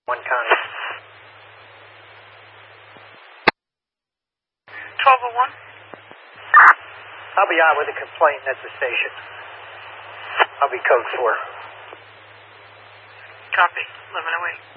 One County. 1201. I'll be out with a complaint at the station. I'll be code 4. Copy. 1108.